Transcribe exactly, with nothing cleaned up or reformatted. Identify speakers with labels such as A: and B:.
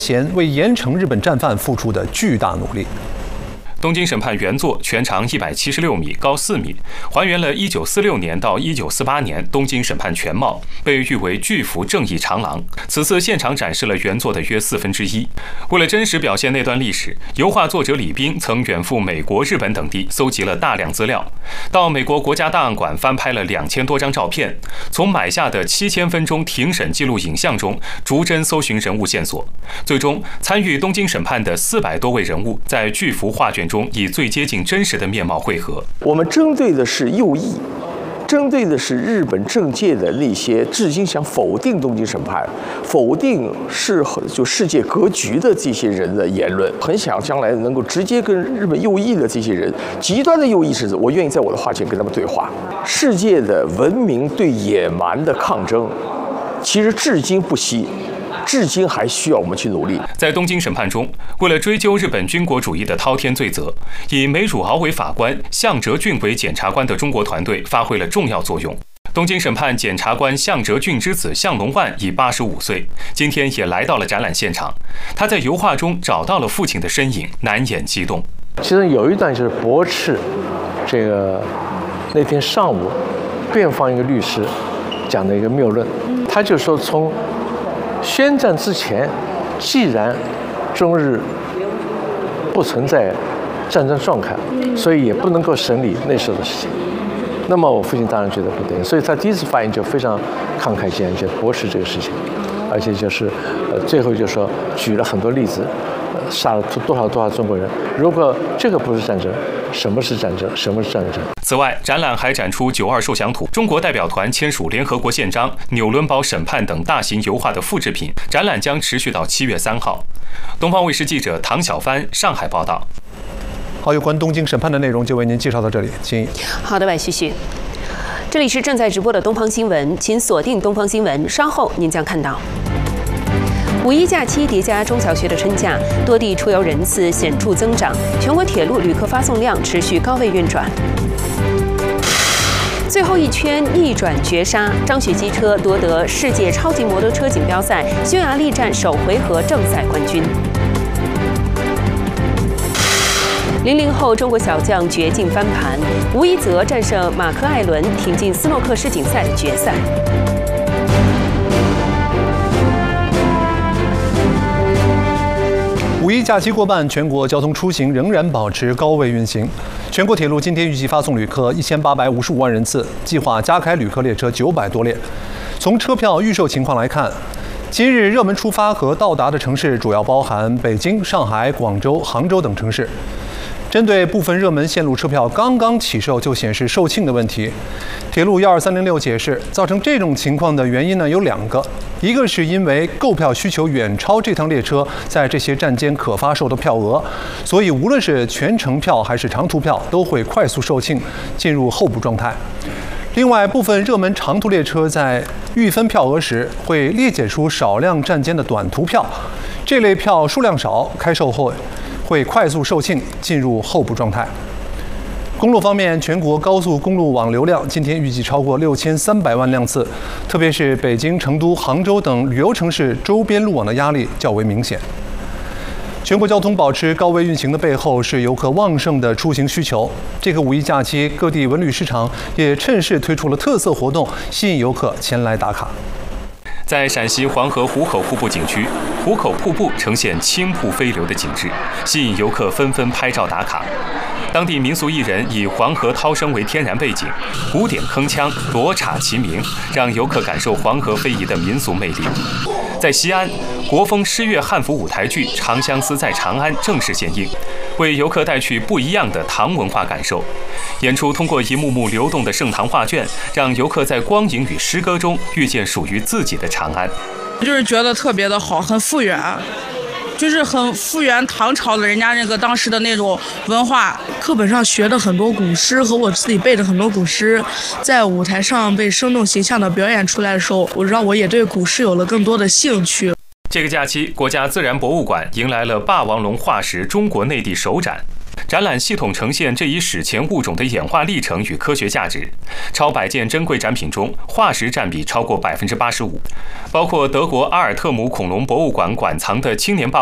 A: 前为严惩日本战犯付出的巨大努力。
B: 东京审判原作全长一百七十六米，高四米，还原了一九四六年到一九四八年东京审判全貌，被誉为巨幅正义长廊。此次现场展示了原作的约四分之一。为了真实表现那段历史，油画作者李冰曾远赴美国、日本等地，搜集了大量资料，到美国国家档案馆翻拍了两千多张照片，从买下的七千分钟庭审记录影像中逐帧搜寻人物线索，最终参与东京审判的四百多位人物在巨幅画卷中以最接近真实的面貌汇合。
C: 我们针对的是右翼，针对的是日本政界的那些至今想否定东京审判、否定世就世界格局的这些人的言论，很想将来能够直接跟日本右翼的这些人、极端的右翼是，我愿意在我的画前跟他们对话。世界的文明对野蛮的抗争，其实至今不息。至今还需要我们去努力。
B: 在东京审判中，为了追究日本军国主义的滔天罪责，以梅汝敖为法官、向哲俊为检察官的中国团队发挥了重要作用。东京审判检察官向哲俊之子向龙万已八十五岁，今天也来到了展览现场。他在油画中找到了父亲的身影，难掩激动。
D: 其实有一段就是驳斥这个那天上午辩方一个律师讲的一个谬论，他就说从宣战之前，既然中日不存在战争状态，所以也不能够审理那时候的事情。那么我父亲当然觉得不对，所以他第一次发言就非常慷慨激昂，就驳斥这个事情，而且就是呃最后就说举了很多例子，呃杀了多少多少中国人。如果这个不是战争，什么是战争？什么是战争？
B: 此外，展览还展出九二受降图、中国代表团签署联合国宪章、纽伦堡审判等大型油画的复制品。展览将持续到七月三号。东方卫视记者唐小帆上海报道。
A: 好，有关东京审判的内容就为您介绍到这里，请。
E: 好的，白旭旭。这里是正在直播的东方新闻，请锁定东方新闻，稍后您将看到。五一假期叠加中小学的春假，多地出游人次显著增长，全国铁路旅客发送量持续高位运转。最后一圈逆转绝杀，张雪机车夺得世界超级摩托车锦标赛匈牙利站首回合正赛冠军。零零后中国小将绝境翻盘，吴一泽战胜马克·艾伦，挺进斯诺克世锦赛的决赛。
A: 五一假期过半，全国交通出行仍然保持高位运行。全国铁路今天预计发送旅客一千八百五十五万人次，计划加开旅客列车九百多列。从车票预售情况来看，今日热门出发和到达的城市主要包含北京、上海、广州、杭州等城市。针对部分热门线路车票刚刚起售就显示售罄的问题，铁路一二三零六解释，造成这种情况的原因呢有两个，一个是因为购票需求远超这趟列车在这些站间可发售的票额，所以无论是全程票还是长途票都会快速售罄，进入候补状态。另外，部分热门长途列车在预分票额时会列解出少量站间的短途票，这类票数量少，开售后会快速售罄，进入候补状态。公路方面，全国高速公路网流量今天预计超过六千三百万辆次，特别是北京、成都、杭州等旅游城市周边路网的压力较为明显。全国交通保持高位运行的背后是游客旺盛的出行需求。这个五一假期，各地文旅市场也趁势推出了特色活动，吸引游客前来打卡。
B: 在陕西黄河壶口瀑布景区，壶口瀑布呈现青瀑飞流的景致，吸引游客纷纷拍照打卡。当地民俗艺人以黄河涛声为天然背景，鼓点铿锵，罗刹齐鸣，让游客感受黄河非遗的民俗魅力。在西安，国风诗乐汉服舞台剧《长相思在长安》正式献映，为游客带去不一样的唐文化感受。演出通过一幕幕流动的盛唐画卷，让游客在光影与诗歌中遇见属于自己的长安。
F: 就是觉得特别的好，很复原，就是很复原唐朝的人家那个当时的那种文化。课本上学的很多古诗和我自己背的很多古诗，在舞台上被生动形象的表演出来的时候，我让我也对古诗有了更多的兴趣。
B: 这个假期，国家自然博物馆迎来了霸王龙化石中国内地首展。 展览系统呈现这一史前物种的演化历程与科学价值。超百件珍贵展品中，化石占比超过百分之八十五，包括德国阿尔特姆恐龙博物馆馆藏的青年豹